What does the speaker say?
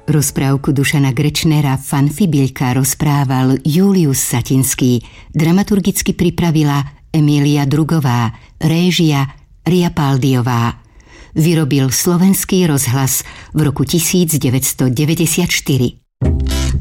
Rozprávku Dušana Grečnera Fanfibilka rozprával Julius Satinský, dramaturgicky pripravila Emília Drugová, réžia Ria Paldiová. Vyrobil Slovenský rozhlas v roku 1994.